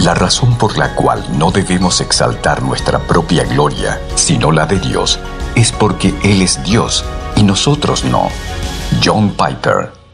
La razón por la cual no debemos exaltar nuestra propia gloria, sino la de Dios, es porque Él es Dios y nosotros no. John Piper.